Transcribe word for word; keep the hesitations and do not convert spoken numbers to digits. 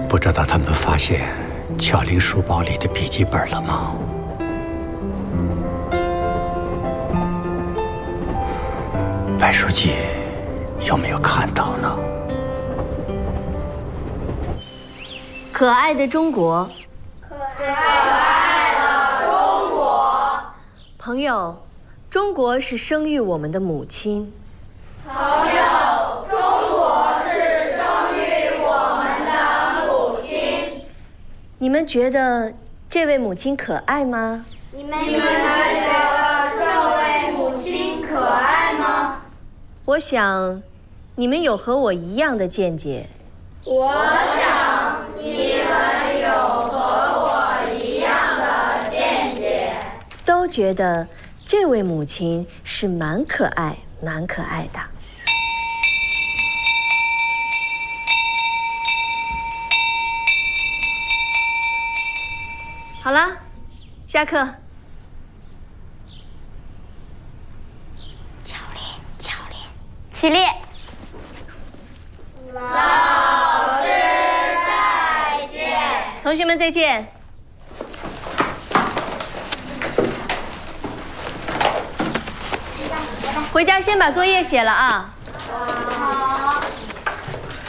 不知道他们发现巧玲书包里的笔记本了吗？白书记有没有看到呢？ 可爱的中国， 可爱的中国， 朋友，中国是生育我们的母亲。 朋友，中国是生育我们的母亲。 你们觉得这位母亲可爱吗？ 你们你们觉得这位母亲可爱吗？ 我想，你们有和我一样的见解。 我想你们有和我一样的见解， 都觉得这位母亲是蛮可爱、蛮可爱的。好了，下课。 教练，教练，起立。 老师再见。 同学们再见。回家先把作业写了啊。